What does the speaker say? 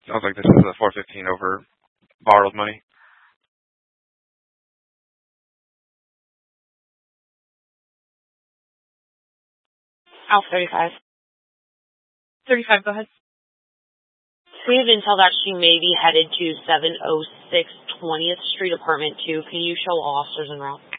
Sounds like this is a 415 over borrowed money. Alpha 35. 35, go ahead. We have intel that she may be headed to 706 20th Street, apartment 2. Can you show all officers en route?